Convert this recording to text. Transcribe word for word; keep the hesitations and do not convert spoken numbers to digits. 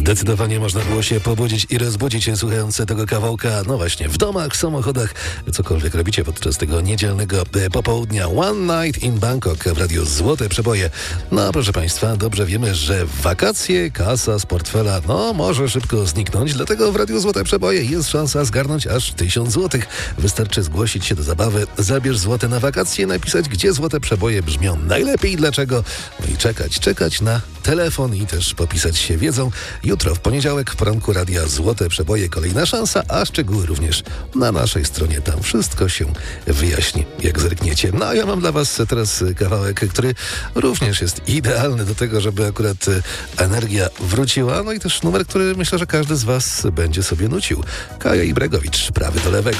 Zdecydowanie można było się pobudzić i rozbudzić słuchając tego kawałka, no właśnie, w domach, w samochodach, cokolwiek robicie podczas tego niedzielnego popołudnia. One Night in Bangkok w radiu Złote Przeboje. No proszę Państwa, dobrze wiemy, że w wakacje kasa z portfela, no może szybko zniknąć, dlatego w radiu Złote Przeboje jest szansa zgarnąć aż tysiąc złotych. Wystarczy zgłosić się do zabawy, zabierz złote na wakacje, napisać, gdzie Złote Przeboje brzmią najlepiej, dlaczego, no i czekać, czekać na telefon i też popisać się wiedzą. Jutro w poniedziałek w poranku radia Złote Przeboje kolejna szansa, a szczegóły również na naszej stronie. Tam wszystko się wyjaśni, jak zerkniecie. No a ja mam dla Was teraz kawałek, który również jest idealny do tego, żeby akurat energia wróciła. No i też numer, który myślę, że każdy z Was będzie sobie nucił. Kaja Ibregowicz, prawy do lewego.